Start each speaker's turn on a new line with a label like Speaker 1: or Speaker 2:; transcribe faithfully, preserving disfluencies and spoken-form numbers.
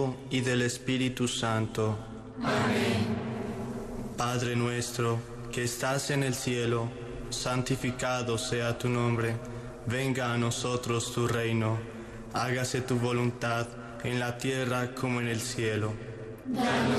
Speaker 1: y del Espíritu Santo.
Speaker 2: Amén.
Speaker 1: Padre nuestro, que estás en el cielo, santificado sea tu nombre. Venga a nosotros tu reino. Hágase tu voluntad en la tierra como en el cielo.
Speaker 2: Danos